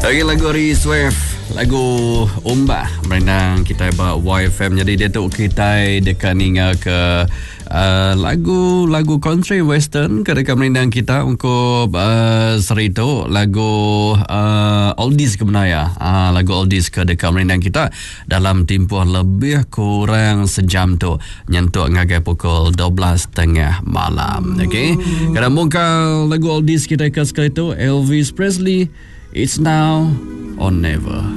Okey, lagu Ari Swift, lagu Umbah berendang kita buat YFM. Jadi dia tu kita dekat ninga ke lagu country western ke dekat berendang kita untuk serito lagu oldies ke benaya. Lagu oldies ke dekat berendang kita dalam tempoh lebih kurang sejam tu nyentuh ngagai pukul 12.30 malam. Okey. Kadang muka lagu oldies kita ke sekali tu Elvis Presley, It's Now or Never.